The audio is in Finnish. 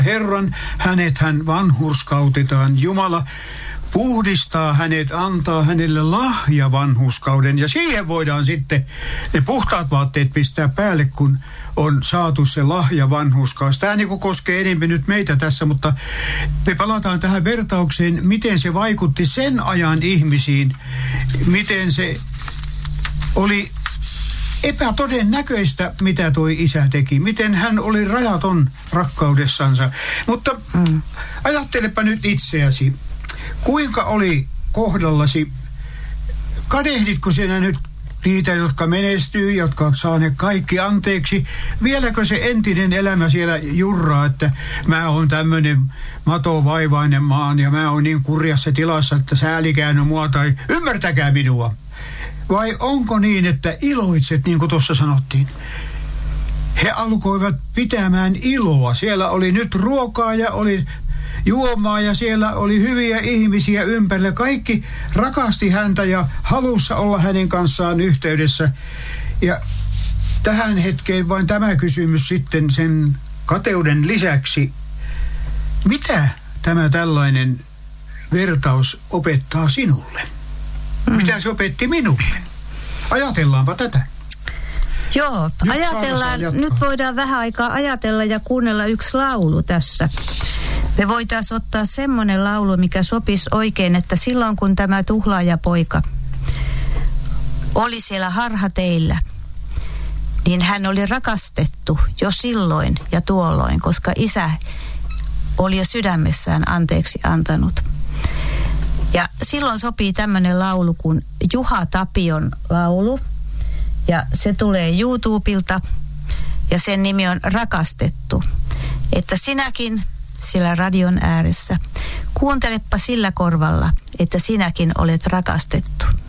Herran, hänethän vanhurskautetaan. Jumala puhdistaa hänet, antaa hänelle lahja vanhurskauden. Ja siihen voidaan sitten ne puhtaat vaatteet pistää päälle, kun on saatu se lahja vanhurskaus. Tämä niin koskee enemmän nyt meitä tässä, mutta me palataan tähän vertaukseen, miten se vaikutti sen ajan ihmisiin, miten se oli epätodennäköistä, mitä toi isä teki. Miten hän oli rajaton rakkaudessansa. Mutta ajattelepa nyt itseäsi. Kuinka oli kohdallasi? Kadehditko sinä nyt niitä, jotka menestyy, jotka ovat saaneet kaikki anteeksi? Vieläkö se entinen elämä siellä jurraa, että mä oon tämmöinen matovaivainen maan ja mä oon niin kurjassa tilassa, että säälikään mua tai ymmärtäkää minua? Vai onko niin, että iloitset, niin kuin tuossa sanottiin? He alkoivat pitämään iloa. Siellä oli nyt ruokaa ja oli juomaa ja siellä oli hyviä ihmisiä ympärillä. Kaikki rakasti häntä ja halussa olla hänen kanssaan yhteydessä. Ja tähän hetkeen vain tämä kysymys sitten sen kateuden lisäksi. Mitä tämä tällainen vertaus opettaa sinulle? Mitä se opetti minulle? Ajatellaanpa tätä. Joo, nyt voidaan vähän aikaa ajatella ja kuunnella yksi laulu tässä. Me voitaisiin ottaa semmoinen laulu, mikä sopisi oikein, että silloin kun tämä tuhlaajapoika oli siellä harhateillä, niin hän oli rakastettu jo silloin ja tuolloin, koska isä oli jo sydämessään anteeksi antanut. Ja silloin sopii tämmöinen laulu kuin Juha Tapion laulu. Ja se tulee YouTubelta ja sen nimi on Rakastettu. Että sinäkin siellä radion ääressä, kuuntelepa sillä korvalla, että sinäkin olet rakastettu.